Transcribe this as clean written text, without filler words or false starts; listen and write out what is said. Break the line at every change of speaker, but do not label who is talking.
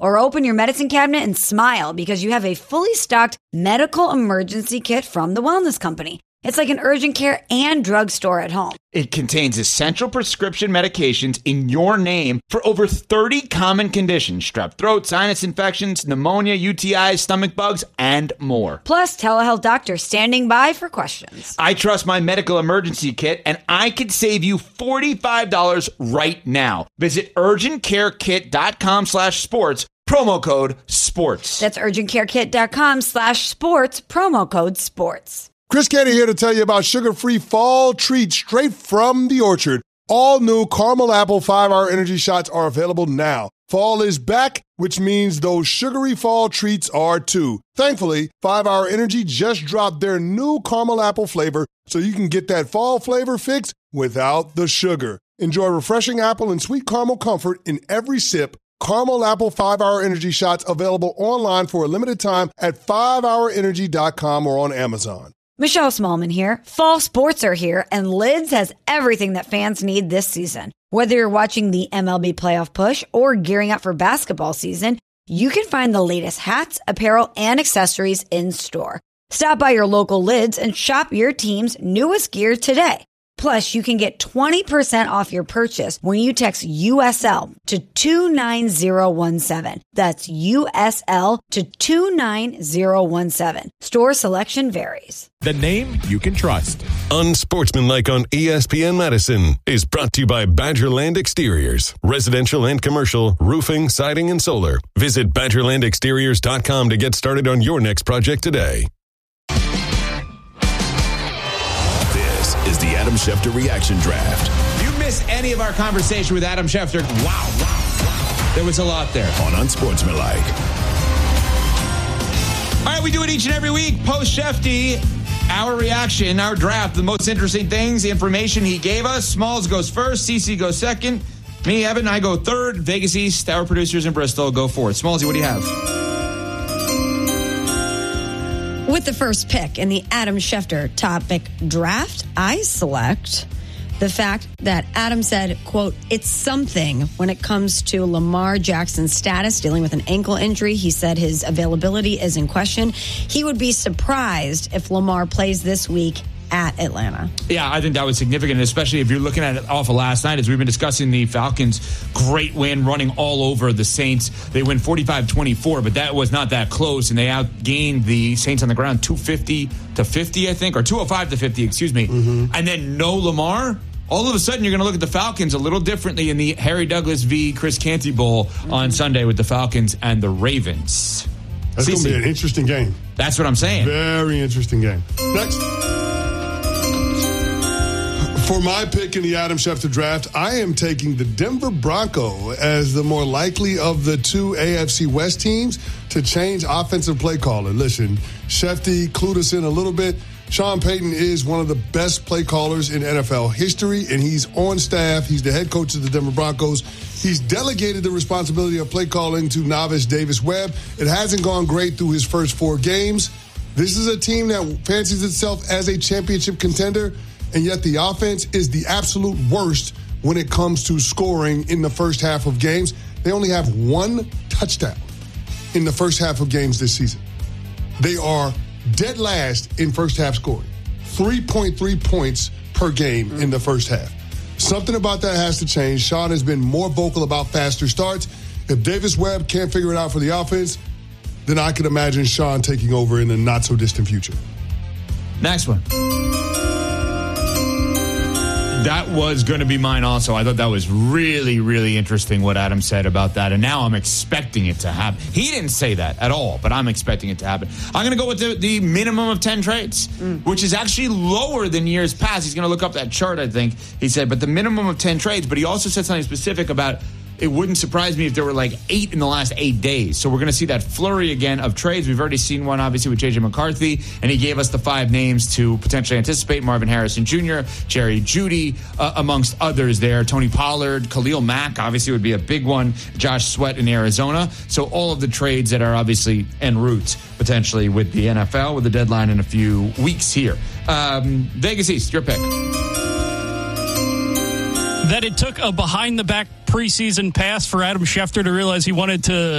Or open your medicine cabinet and smile because you have a fully stocked medical emergency kit from the Wellness Company. It's like an urgent care and drugstore at home.
It contains essential prescription medications in your name for over 30 common conditions: strep throat, sinus infections, pneumonia, UTIs, stomach bugs, and more.
Plus, telehealth doctors standing by for questions.
I trust my medical emergency kit, and I could save you $45 right now. Visit urgentcarekit.com/sports, promo code SPORTS.
That's urgentcarekit.com/sports, promo code SPORTS.
Chris Canty here to tell you about sugar-free fall treats straight from the orchard. All new caramel apple 5-hour energy shots are available now. Fall is back, which means those sugary fall treats are too. Thankfully, 5-hour energy just dropped their new caramel apple flavor, so you can get that fall flavor fix without the sugar. Enjoy refreshing apple and sweet caramel comfort in every sip. Caramel apple 5-hour energy shots available online for a limited time at 5hourenergy.com or on Amazon.
Michelle Smallman here. Fall sports are here, and Lids has everything that fans need this season. Whether you're watching the MLB playoff push or gearing up for basketball season, you can find the latest hats, apparel, and accessories in store. Stop by your local Lids and shop your team's newest gear today. Plus, you can get 20% off your purchase when you text USL to 29017. That's USL to 29017. Store selection varies.
The name you can trust.
Unsportsmanlike on ESPN Madison is brought to you by Badgerland Exteriors. Residential and commercial, roofing, siding, and solar. Visit BadgerlandExteriors.com to get started on your next project today.
Is the Adam Schefter Reaction Draft.
If you miss any of our conversation with Adam Schefter, wow. There was a lot there.
On Unsportsmanlike.
All right, we do it each and every week. Post Shefty, our reaction, our draft, the most interesting things, the information he gave us. Smalls goes first, CC goes second. Me, Evan, I go third. Vegas East, our producers in Bristol, go fourth. Smallsy, what do you have?
With the first pick in the Adam Schefter topic draft, I select the fact that Adam said, quote, it's something when it comes to Lamar Jackson's status, dealing with an ankle injury. He said his availability is in question. He would be surprised if Lamar plays this week at Atlanta.
Yeah, I think that was significant, especially if you're looking at it off of last night, as we've been discussing the Falcons' great win running all over the Saints. They win 45-24, but that was not that close, and they outgained the Saints on the ground 250-50, I think, or 205-50, excuse me. Mm-hmm. And then no Lamar. All of a sudden, you're going to look at the Falcons a little differently in the Harry Douglas v. Chris Canty Bowl on Sunday with the Falcons and the Ravens.
That's going to be an interesting game.
That's what I'm saying.
Very interesting game. Next. For my pick in the Adam Schefter draft, I am taking the Denver Broncos as the more likely of the two AFC West teams to change offensive play caller. Listen, Shefty clued us in a little bit. Sean Payton is one of the best play callers in NFL history, and he's on staff. He's the head coach of the Denver Broncos. He's delegated the responsibility of play calling to novice Davis Webb. It hasn't gone great through his first 4 games. This is a team that fancies itself as a championship contender, and yet the offense is the absolute worst when it comes to scoring in the first half of games. They only have 1 touchdown in the first half of games this season. They are dead last in first half scoring. 3.3 points per game in the first half. Something about that has to change. Sean has been more vocal about faster starts. If Davis Webb can't figure it out for the offense, then I could imagine Sean taking over in the not-so-distant future.
Next one. That was going to be mine also. I thought that was really, really interesting what Adam said about that. And now I'm expecting it to happen. He didn't say that at all, but I'm expecting it to happen. I'm going to go with the minimum of 10 trades, which is actually lower than years past. He's going to look up that chart, I think, he said. But the minimum of 10 trades. But he also said something specific about it wouldn't surprise me if there were like 8 in the last 8 days. So we're going to see that flurry again of trades. We've already seen one, obviously, with J.J. McCarthy, and he gave us the 5 names to potentially anticipate: Marvin Harrison Jr., Jerry Jeudy, amongst others there. Tony Pollard, Khalil Mack, obviously, would be a big one. Josh Sweat in Arizona. So all of the trades that are obviously en route, potentially, with the NFL, with the deadline in a few weeks here. Vegas East, your pick.
That it took a behind-the-back preseason pass for Adam Schefter to realize he wanted to